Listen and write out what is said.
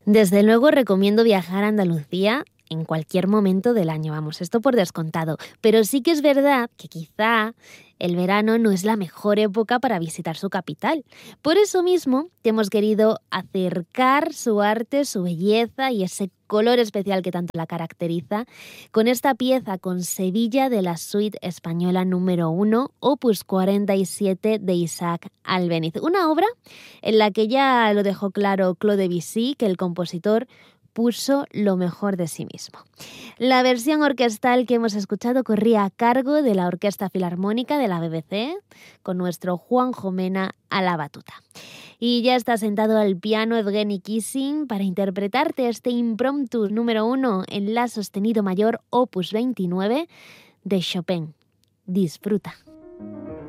Desde luego recomiendo viajar a Andalucía en cualquier momento del año, vamos, esto por descontado. Pero sí que es verdad que quizá el verano no es la mejor época para visitar su capital. Por eso mismo te hemos querido acercar su arte, su belleza y ese color especial que tanto la caracteriza con esta pieza con Sevilla de la Suite Española número 1, opus 47 de Isaac Albéniz. Una obra en la que ya lo dejó claro Claude Debussy, que el compositor puso lo mejor de sí mismo. La versión orquestal que hemos escuchado corría a cargo de la Orquesta Filarmónica de la BBC, con nuestro Juanjo Mena a la batuta. Y ya está sentado al piano Evgeny Kissin para interpretarte este impromptu número 1 en la sostenido mayor opus 29 de Chopin. Disfruta.